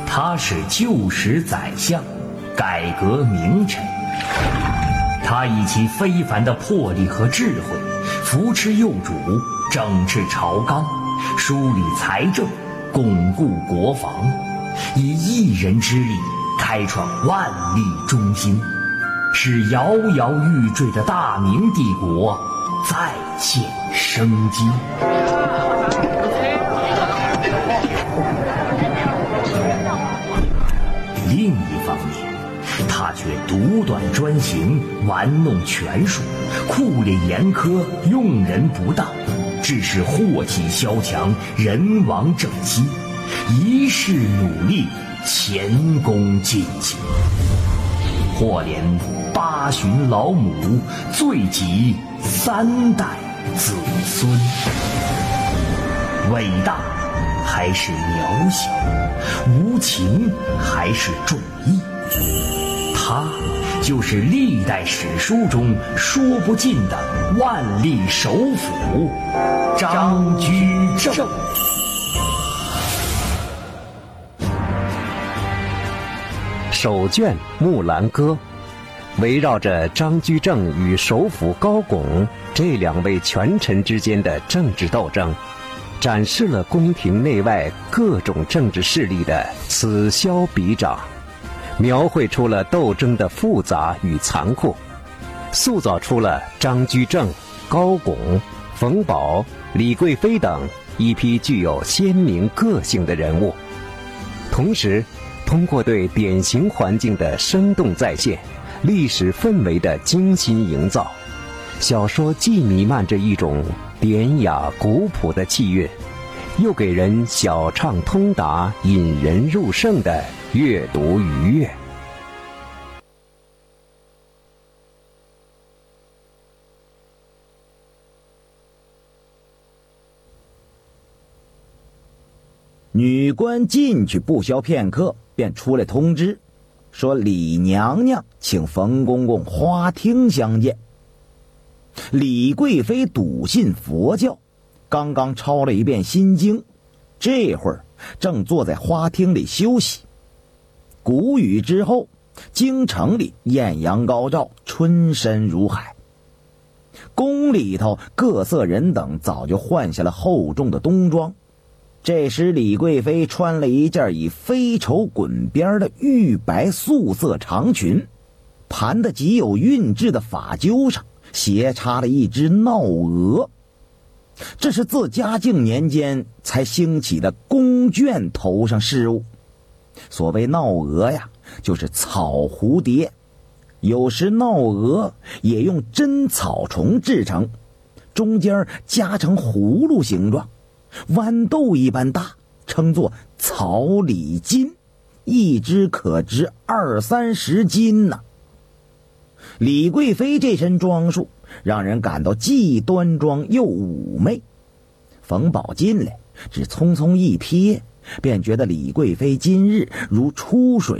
他是旧时宰相，改革名臣。他以其非凡的魄力和智慧，扶持幼主，整治朝纲，梳理财政，巩固国防，以一人之力开创万历中兴，使摇摇欲坠的大明帝国再现生机。另一方面，他却独断专行，玩弄权术，酷烈严苛，用人不当，致使祸起萧墙，人亡政息，一世努力，前功尽弃，或连八旬老母，罪及3代子孙。伟大还是渺小，无情还是重义，他就是历代史书中说不尽的万历首辅张居正。 首卷《木兰歌》围绕着张居正与首辅高拱这2位权臣之间的政治斗争，展示了宫廷内外各种政治势力的此消彼长，描绘出了斗争的复杂与残酷，塑造出了张居正、高拱、冯保、李贵妃等一批具有鲜明个性的人物。同时通过对典型环境的生动再现，历史氛围的精心营造，小说既弥漫着一种典雅古朴的气韵，又给人小畅通达、引人入胜的阅读愉悦。 女官进去不消片刻，便出来通知，说李娘娘请冯公公花厅相见。李贵妃笃信佛教，刚刚抄了一遍心经，这会儿正坐在花厅里休息。谷雨之后，京城里艳阳高照，春深如海。宫里头各色人等早就换下了厚重的冬装，这时李贵妃穿了一件以飞绸滚边的玉白素色长裙，盘得极有韵致的发揪上斜插了一只闹鹅，这是自嘉靖年间才兴起的宫眷头上饰物。所谓闹鹅呀，就是草蝴蝶，有时闹鹅也用真草虫制成，中间夹成葫芦形状，豌豆一般大，称作草里金，一只可值20-30斤呢。李贵妃这身装束让人感到既端庄又妩媚。冯保进来，只匆匆一瞥，便觉得李贵妃今日如出水